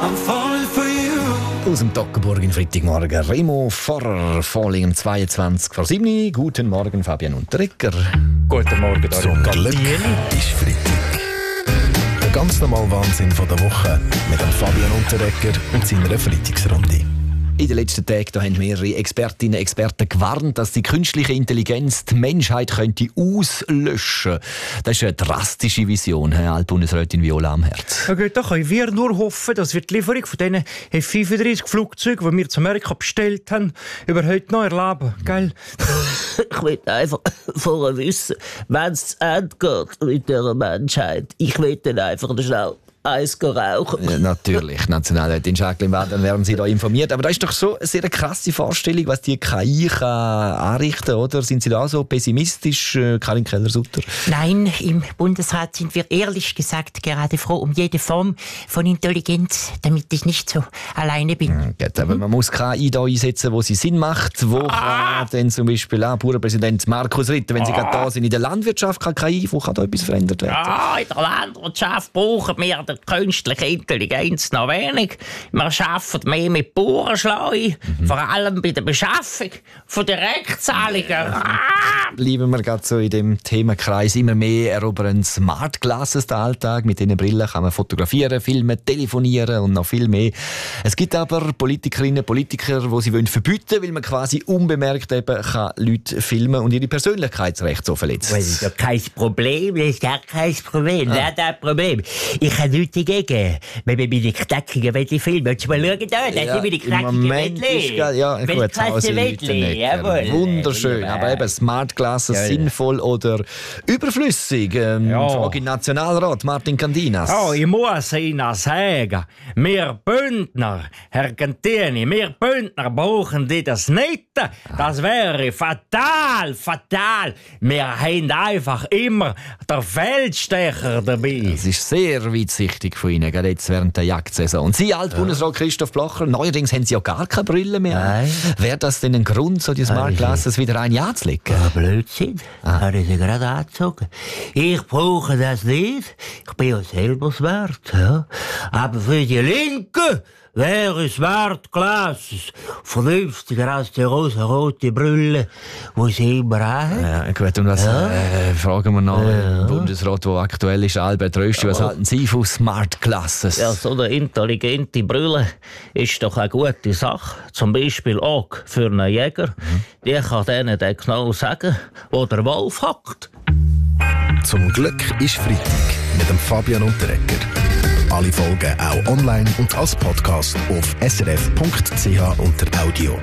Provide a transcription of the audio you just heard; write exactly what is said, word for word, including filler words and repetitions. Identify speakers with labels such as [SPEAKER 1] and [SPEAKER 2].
[SPEAKER 1] I'm falling for you.
[SPEAKER 2] Aus dem Toggenburg in Freitagmorgen. Remo Forrer, Falling um zweiundzwanzig vor sieben. Guten Morgen, Fabian Unterrecker.
[SPEAKER 3] Guten Morgen, Dario.
[SPEAKER 4] Zum Glück ist Freitag. Der ganz normale Wahnsinn von der Woche mit dem Fabian Unterrecker und seiner Freitagsrunde.
[SPEAKER 2] In den letzten Tagen da haben mehrere Expertinnen und Experten gewarnt, dass die künstliche Intelligenz die Menschheit könnte auslöschen könnte. Das ist eine drastische Vision, Herr Altbundesrätin Viola Amherd.
[SPEAKER 3] Ja gut, da können wir nur hoffen, dass wir die Lieferung von diesen F fünfunddreißig Flugzeugen, die wir zu Amerika bestellt haben, über heute noch erleben. Gell?
[SPEAKER 5] Ich will einfach vorher wissen, wenn es zu Ende geht mit dieser Menschheit. Ich will dann einfach schnell eins rauchen.
[SPEAKER 2] Ja, natürlich, Nationalrätin Jacqueline Waden werden Sie da informiert. Aber das ist doch so eine sehr krasse Vorstellung, was die K I kann anrichten, oder? Sind Sie da so pessimistisch, Karin Keller-Sutter?
[SPEAKER 6] Nein, im Bundesrat sind wir ehrlich gesagt gerade froh um jede Form von Intelligenz, damit ich nicht so alleine bin.
[SPEAKER 2] Ja, gut, aber man muss K I da einsetzen, wo sie Sinn macht. Wo ah. kann denn zum Beispiel auch Bauernpräsident Markus Ritter, wenn Sie ah. gerade da sind, in der Landwirtschaft kann K I, wo kann da etwas verändert werden?
[SPEAKER 5] Ja, in der Landwirtschaft brauchen wir die künstliche Intelligenz noch wenig. Wir arbeiten mehr mit Bauernschleue, mhm. vor allem bei der Beschaffung von den Direktzahlungen. Ah.
[SPEAKER 2] Bleiben wir gerade so in dem Themenkreis. Immer mehr erobern Smart Glasses den Alltag. Mit diesen Brillen kann man fotografieren, filmen, telefonieren und noch viel mehr. Es gibt aber Politikerinnen und Politiker, die sie verbieten wollen, weil man quasi unbemerkt eben kann Leute filmen und ihre Persönlichkeitsrechte so verletzt.
[SPEAKER 5] Das ist ja kein Problem, das ist gar kein Problem. Ah. Das ist Problem. Ich habe nichts dagegen, wenn wir meine knackigen Wettli filmen. Willst du mal schauen da? Das
[SPEAKER 2] ja,
[SPEAKER 5] sind meine knackigen Wettli.
[SPEAKER 2] Ja, gut,
[SPEAKER 5] Wettli.
[SPEAKER 2] Wunderschön.
[SPEAKER 5] Ja.
[SPEAKER 2] Aber eben Smart Glasses, ja, ja. sinnvoll oder überflüssig? Ähm,
[SPEAKER 3] ja.
[SPEAKER 2] Frage im Nationalrat, Martin Candinas.
[SPEAKER 3] Oh, ich muss Ihnen sagen, wir Bündner, Herr Cantini, wir Bündner brauchen die das nicht. Das wäre fatal, fatal. Wir haben einfach immer den Feldstecher dabei.
[SPEAKER 2] Das ist sehr weitsichtig von Ihnen, gerade jetzt während der Jagdsaison. Und Sie, Altbundesrat Christoph Blocher, neuerdings haben Sie ja gar keine Brille mehr.
[SPEAKER 5] Nein.
[SPEAKER 2] Wäre das denn ein Grund, so die Smart Glasses wieder ein Jahr zu legen?
[SPEAKER 5] Ja, Blödsinn. Ah. Habe ich sie gerade angezogen. Ich brauche das nicht. Ich bin ja selber smart. Ja. Aber für die Linken wäre Smart Glasses vernünftiger als die rosa-rote Brille, die sie immer haben.
[SPEAKER 2] Ja, gut, und was ja. äh, fragen wir noch? Ja. Bundesrat, der aktuell ist, Albert Rösti, was ja. halten Sie von Smart Glasses?
[SPEAKER 5] Ja, so eine intelligente Brille ist doch eine gute Sache. Zum Beispiel auch für einen Jäger. Mhm. Der kann denen dann genau sagen, wo der Wolf hockt.
[SPEAKER 4] Zum Glück ist Freitag mit dem Fabian Unterrecker. Alle Folgen auch online und als Podcast auf s r f punkt c h unter Audio.